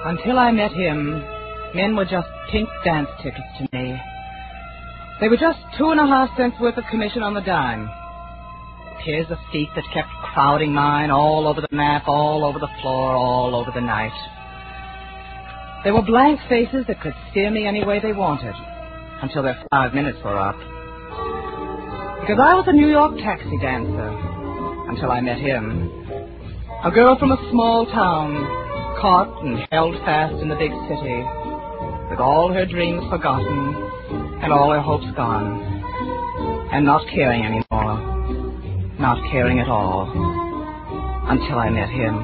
Until I met him, men were just pink dance tickets to me. They were just 2.5 cents worth of commission on the dime. Here's the feet that kept crowding mine all over the map, all over the floor, all over the night. They were blank faces that could steer me any way they wanted, until their 5 minutes were up. Because I was a New York taxi dancer, until I met him. A girl from a small town, caught and held fast in the big city, with all her dreams forgotten and all her hopes gone, and not caring anymore, not caring at all, until I met him.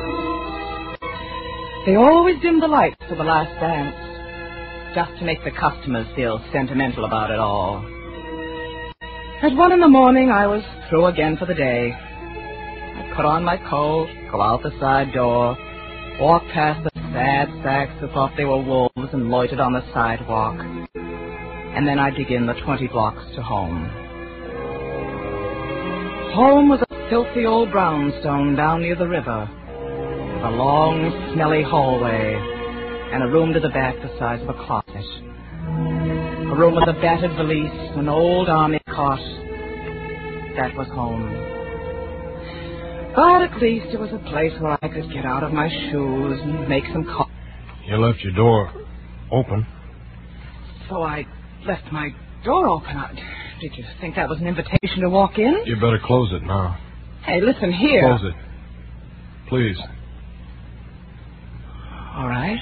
They always dimmed the lights for the last dance, just to make the customers feel sentimental about it all. At 1 a.m, I was through again for the day. I'd put on my coat, go out the side door, walk past the sad sacks who thought they were wolves and loitered on the sidewalk. And then I'd begin the 20 blocks to home. Home was a filthy old brownstone down near the river, with a long, smelly hallway, and a room to the back the size of a closet. A room with a battered valise, an old army cot. That was home. But at least it was a place where I could get out of my shoes and make some coffee. You left your door open. So I left my door open. Did you think that was an invitation to walk in? You better close it now. Hey, listen here. Close it. Please. All right.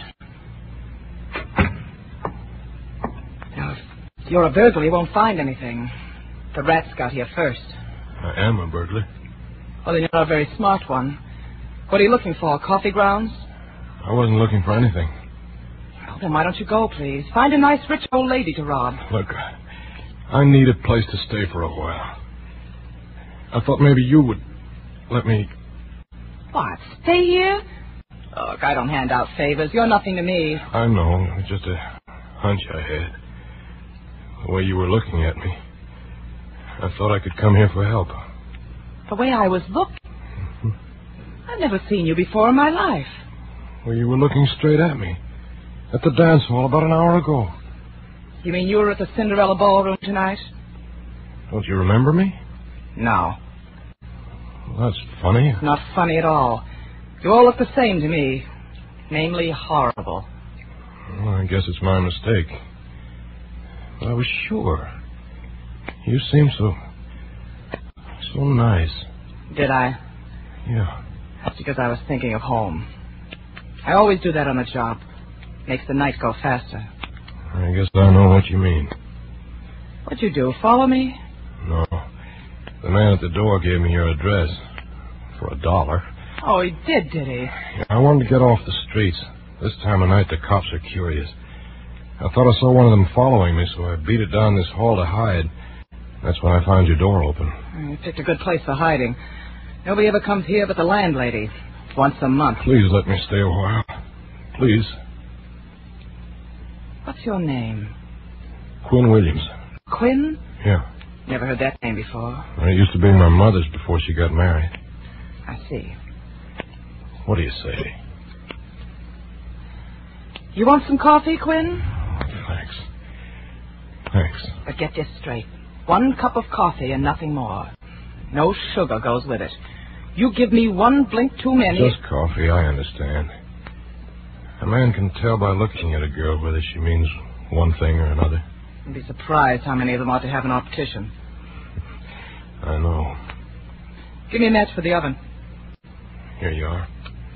Now, if you're a burglar, you won't find anything. The rats got here first. I am a burglar. Well, then you're not a very smart one. What are you looking for, coffee grounds? I wasn't looking for anything. Well, then why don't you go, please? Find a nice rich old lady to rob. Look, I need a place to stay for a while. I thought maybe you would let me... What, stay here? Look, I don't hand out favors. You're nothing to me. I know. It was just a hunch I had. The way you were looking at me. I thought I could come here for help. The way I was looking? I've never seen you before in my life. Well, you were looking straight at me. At the dance hall about an hour ago. You mean you were at the Cinderella Ballroom tonight? Don't you remember me? No. Well, that's funny. Not funny at all. You all look the same to me. Namely, horrible. Well, I guess it's my mistake. But I was sure. You seem so nice. Did I? Yeah. That's because I was thinking of home. I always do that on the job. Makes the night go faster. I guess I know what you mean. What'd you do, follow me? No. The man at the door gave me your address. For $1. Oh, he did he? Yeah, I wanted to get off the streets. This time of night, the cops are curious. I thought I saw one of them following me, so I beat it down this hall to hide. That's when I found your door open. You picked a good place for hiding. Nobody ever comes here but the landlady. Once a month. Please let me stay a while. Please. What's your name? Quinn Williams. Quinn? Yeah. Never heard that name before. It used to be my mother's before she got married. I see. What do you say? You want some coffee, Quinn? Thanks. But get this straight. 1 cup of coffee and nothing more. No sugar goes with it. You give me 1 blink too many... Just coffee, I understand. A man can tell by looking at a girl whether she means one thing or another. You'd be surprised how many of them ought to have an optician. I know. Give me a match for the oven. Here you are.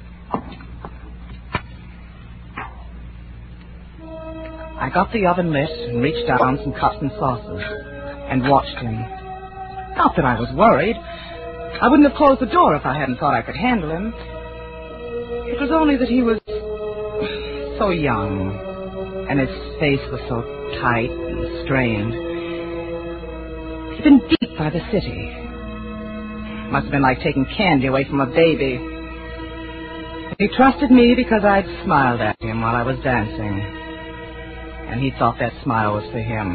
I got the oven lit and reached out on some cups and saucers and watched him. Not that I was worried. I wouldn't have closed the door if I hadn't thought I could handle him. It was only that he was so young, and his face was so tight and strained. He'd been beat by the city. Must have been like taking candy away from a baby. He trusted me because I'd smiled at him while I was dancing. And he thought that smile was for him.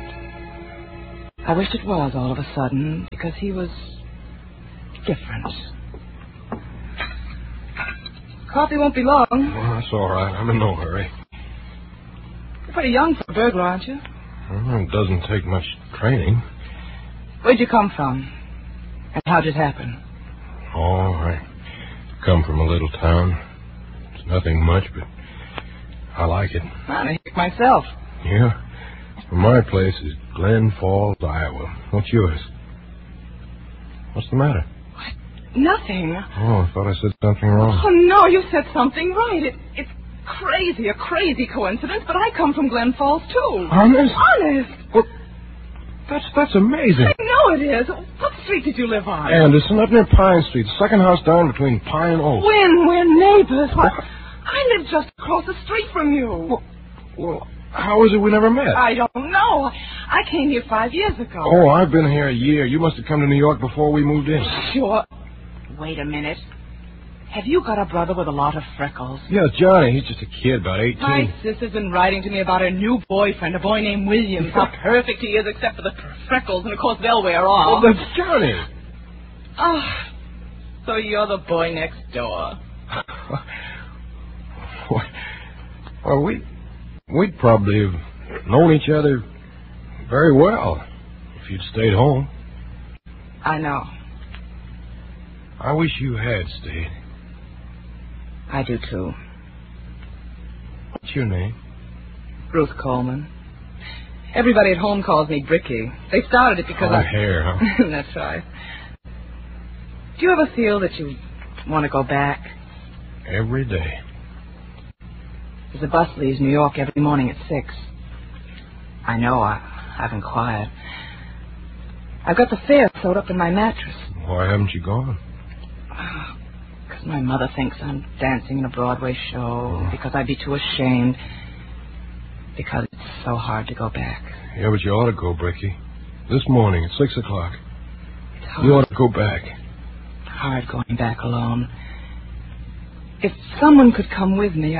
I wished it was all of a sudden, because he was different. Coffee won't be long. Well, that's all right. I'm in no hurry. You're pretty young for a burglar, aren't you? Well, it doesn't take much training. Where'd you come from? And how'd it happen? Oh, I come from a little town. It's nothing much, but I like it. I'm a hick myself. Yeah? Well, my place is Glen Falls, Iowa. What's yours? What's the matter? What? Nothing. Oh, I thought I said something wrong. Oh, no, you said something right. It's crazy, a crazy coincidence, but I come from Glen Falls, too. Honest? Honest. Well, that's amazing. I know it is. What street did you live on? Anderson, up near Pine Street, the second house down between Pine and Oak. When? We're neighbors. What? I live just across the street from you. Well, how is it we never met? I don't know. I came here 5 years ago. Oh, I've been here a year. You must have come to New York before we moved in. Sure. Wait a minute. Have you got a brother with a lot of freckles? Yeah, Johnny. He's just a kid, about 18. My sister's been writing to me about her new boyfriend, a boy named Williams. How perfect he is, except for the freckles, and of course they'll wear off. Oh, that's Johnny. Oh, so you're the boy next door. Well, we'd probably have known each other very well if you'd stayed home. I know. I wish you had stayed. I do, too. What's your name? Ruth Coleman. Everybody at home calls me Bricky. They started it because hair, huh? That's right. Do you ever feel that you want to go back? Every day. There's a bus leaves New York every morning at 6. I know, I've inquired. I've got the fare sewed up in my mattress. Why haven't you gone? Because my mother thinks I'm dancing in a Broadway show. Because I'd be too ashamed. Because it's so hard to go back. Yeah, but you ought to go, Bricky. This morning at 6 o'clock. It's hard. You ought to go back. Hard going back alone. If someone could come with me,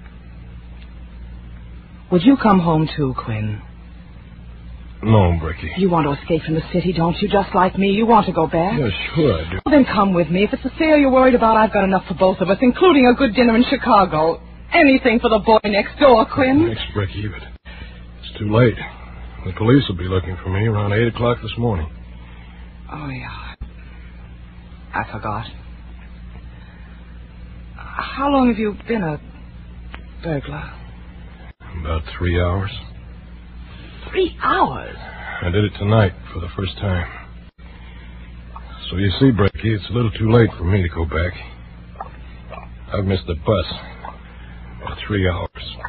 would you come home too, Quinn? No, Bricky. You want to escape from the city, don't you? Just like me. You want to go back? Yeah, sure I do. Well, then come with me. If it's the sale you're worried about, I've got enough for both of us, including a good dinner in Chicago. Anything for the boy next door, Quinn. Thanks, Bricky, but it's too late. The police will be looking for me around 8 o'clock this morning. Oh, yeah. I forgot. How long have you been a burglar? About 3 hours. 3 hours? I did it tonight for the first time. So you see, Bricky, it's a little too late for me to go back. I've missed the bus. About 3 hours.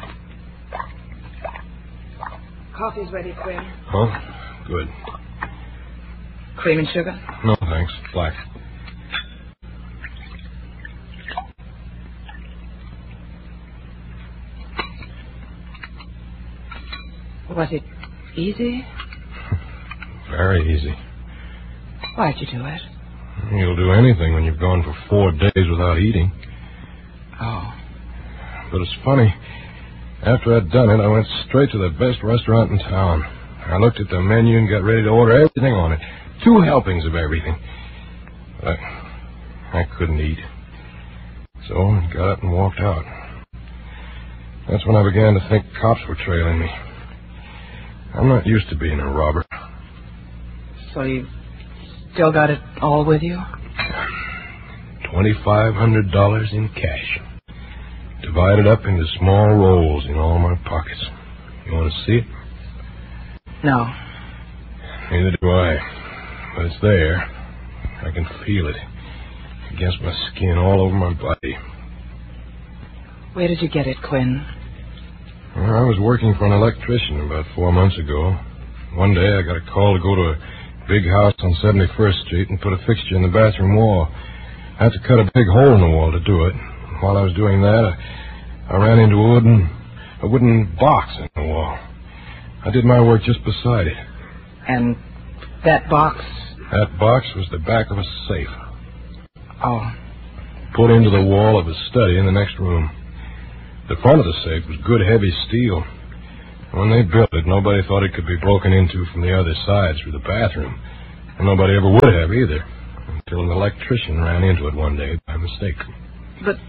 Coffee's ready, Quinn. Huh? Good. Cream and sugar? No, thanks. Black. Was it easy? Very easy. Why'd you do it? You'll do anything when you've gone for 4 days without eating. Oh. But it's funny. After I'd done it, I went straight to the best restaurant in town. I looked at the menu and got ready to order everything on it. 2 helpings of everything. But I couldn't eat. So I got up and walked out. That's when I began to think cops were trailing me. I'm not used to being a robber. So you still got it all with you? $2,500 in cash. Divided up into small rolls in all my pockets. You want to see it? No. Neither do I. But it's there. I can feel it. Against my skin, all over my body. Where did you get it, Quinn? Well, I was working for an electrician about 4 months ago. One day I got a call to go to a big house on 71st Street and put a fixture in the bathroom wall. I had to cut a big hole in the wall to do it. While I was doing that, I ran into a wooden box in the wall. I did my work just beside it. And that box? That box was the back of a safe. Oh. Put into the wall of a study in the next room. The front of the safe was good, heavy steel. When they built it, nobody thought it could be broken into from the other side through the bathroom. And nobody ever would have either, until an electrician ran into it one day by mistake. But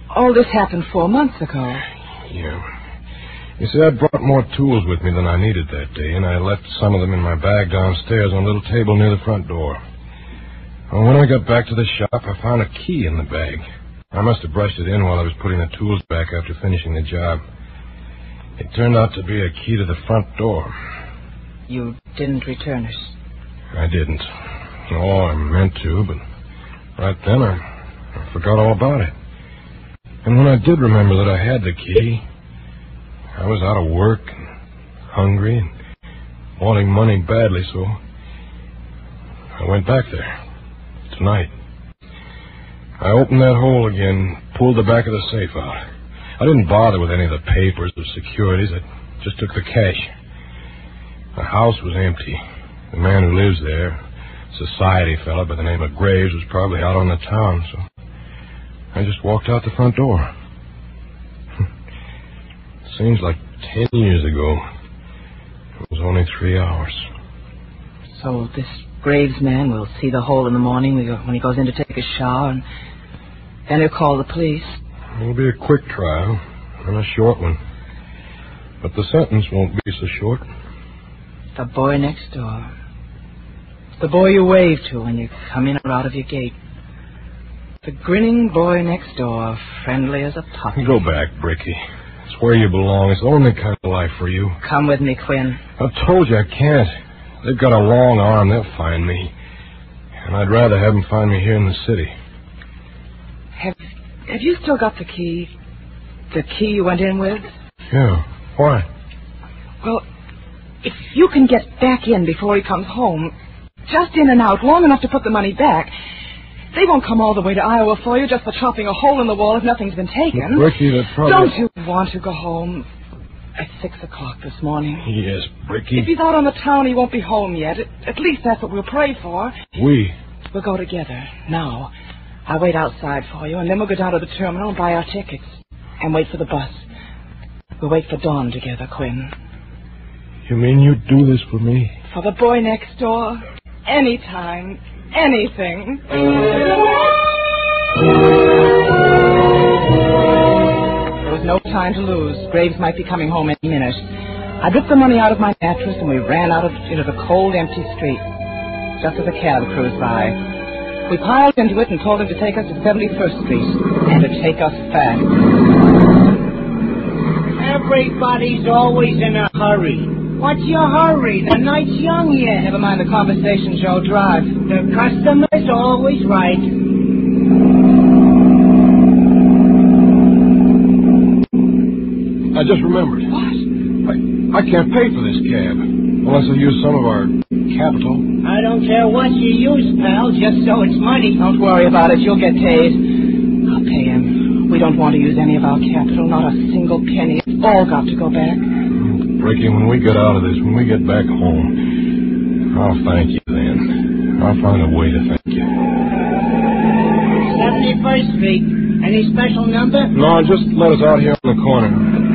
All this happened 4 months ago. Yeah. You see, I brought more tools with me than I needed that day, and I left some of them in my bag downstairs on a little table near the front door. Well, when I got back to the shop, I found a key in the bag. I must have brushed it in while I was putting the tools back after finishing the job. It turned out to be a key to the front door. You didn't return it? I didn't. Oh, I meant to, but right then I forgot all about it. And when I did remember that I had the key, I was out of work and hungry and wanting money badly, so I went back there tonight. I opened that hole again, pulled the back of the safe out. I didn't bother with any of the papers or securities. I just took the cash. The house was empty. The man who lives there, a society fellow by the name of Graves, was probably out on the town, so I just walked out the front door. Seems like 10 years ago. It was only 3 hours. So this Graves man will see the hole in the morning when he goes in to take a shower, and then he'll call the police. It'll be a quick trial and a short one. But the sentence won't be so short. The boy next door. The boy you wave to when you come in or out of your gate. The grinning boy next door, friendly as a puppy. Go back, Bricky. It's where you belong. It's the only kind of life for you. Come with me, Quinn. I've told you I can't. They've got a long arm. They'll find me. And I'd rather have them find me here in the city. Have you still got the key? The key you went in with? Yeah. Why? Well, if you can get back in before he comes home, just in and out, long enough to put the money back, they won't come all the way to Iowa for you just for chopping a hole in the wall if nothing's been taken. Bricky, that's probably... Don't you want to go home at 6 o'clock this morning? Yes, Bricky. If he's out on the town, he won't be home yet. At least that's what we'll pray for. We'll go together, now. I'll wait outside for you, and then we'll go down to the terminal and buy our tickets. And wait for the bus. We'll wait for dawn together, Quinn. You mean you'd do this for me? For the boy next door? Anytime. Anything. There was no time to lose. Graves might be coming home any minute. I ripped the money out of my mattress and we ran out into the cold, empty street, just as a cab cruised by. We piled into it and told him to take us to 71st Street and to take us fast. Everybody's always in a hurry. What's your hurry? The night's young yet. Never mind the conversation, Joe. Drive. The customer's always right. I just remembered. What? I can't pay for this cab unless I use some of our capital. I don't care what you use, pal, just so it's money. Don't worry about it. You'll get paid. I'll pay him. We don't want to use any of our capital, not a single penny. It's all got to go back. Bricky, when we get out of this, when we get back home, I'll thank you then. I'll find a way to thank you. 71st Street. Any special number? No, just let us out here on the corner.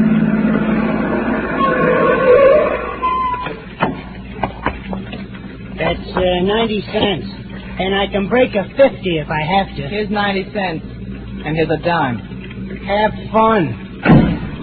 That's 90 cents. And I can break a 50 if I have to. Here's 90 cents. And here's a dime. Have fun.